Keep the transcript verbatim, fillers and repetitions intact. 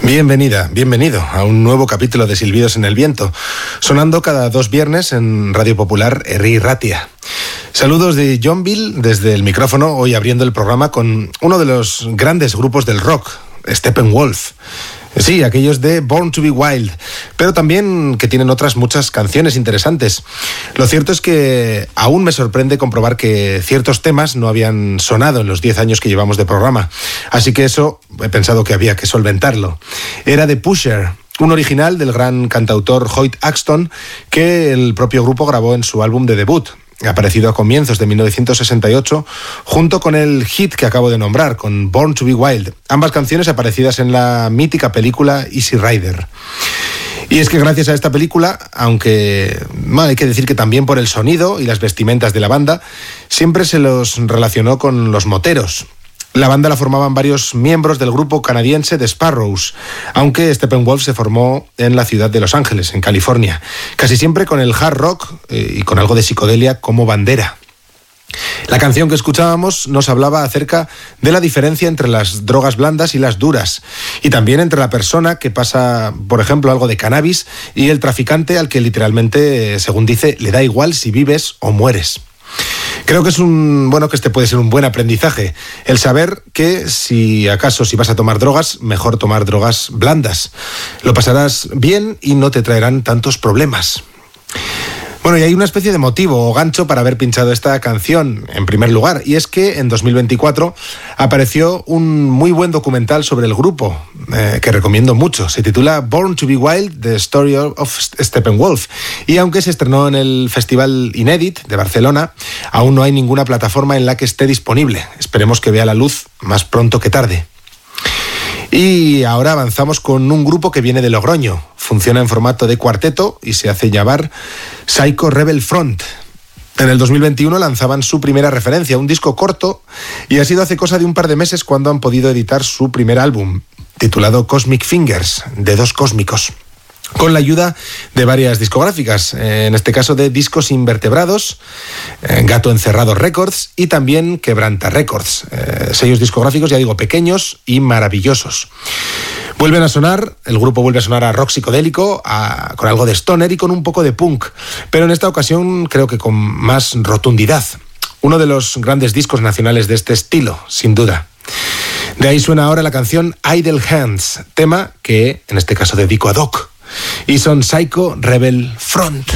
Bienvenida, bienvenido a un nuevo capítulo de Silbidos en el Viento, sonando cada dos viernes en Radio Popular Herri Ratia. Saludos de John Bill desde el micrófono, hoy abriendo el programa con uno de los grandes grupos del rock, Steppenwolf. Sí, aquellos de Born to be Wild, pero también que tienen otras muchas canciones interesantes. Lo cierto es que aún me sorprende comprobar que ciertos temas no habían sonado en los diez años que llevamos de programa, así que eso he pensado que había que solventarlo. Era The Pusher, un original del gran cantautor Hoyt Axton que el propio grupo grabó en su álbum de debut, aparecido a comienzos de mil novecientos sesenta y ocho, junto con el hit que acabo de nombrar, con Born to be Wild, ambas canciones aparecidas en la mítica película Easy Rider. Y es que gracias a esta película, aunque bueno, hay que decir que también por el sonido y las vestimentas de la banda, siempre se los relacionó con los moteros. La banda la formaban varios miembros del grupo canadiense The Sparrows, aunque Steppenwolf se formó en la ciudad de Los Ángeles, en California, casi siempre con el hard rock eh, y con algo de psicodelia como bandera. La canción que escuchábamos nos hablaba acerca de la diferencia entre las drogas blandas y las duras, y también entre la persona que pasa, por ejemplo, algo de cannabis y el traficante al que literalmente, según dice, le da igual si vives o mueres. Creo que es un bueno que este puede ser un buen aprendizaje, el saber que si acaso si vas a tomar drogas, mejor tomar drogas blandas. Lo pasarás bien y no te traerán tantos problemas. Bueno, y hay una especie de motivo o gancho para haber pinchado esta canción, en primer lugar, y es que en dos mil veinticuatro apareció un muy buen documental sobre el grupo, eh, que recomiendo mucho. Se titula Born to be Wild, The Story of Steppenwolf, y aunque se estrenó en el Festival Inédit de Barcelona, aún no hay ninguna plataforma en la que esté disponible. Esperemos que vea la luz más pronto que tarde. Y ahora avanzamos con un grupo que viene de Logroño. Funciona en formato de cuarteto y se hace llamar Psycho Rebel Front. En el dos mil veintiuno lanzaban su primera referencia, un disco corto, y ha sido hace cosa de un par de meses cuando han podido editar su primer álbum, titulado Cosmic Fingers, Dedos Cósmicos, con la ayuda de varias discográficas, en este caso de Discos Invertebrados, Gato Encerrado Records y también Quebranta Records, eh, sellos discográficos, ya digo, pequeños y maravillosos. Vuelven a sonar, el grupo vuelve a sonar a rock psicodélico, a, con algo de stoner y con un poco de punk, pero en esta ocasión creo que con más rotundidad. Uno de los grandes discos nacionales de este estilo, sin duda. De ahí suena ahora la canción Idle Hands, tema que en este caso dedico a Doc. Y son Psycho Rebel Front.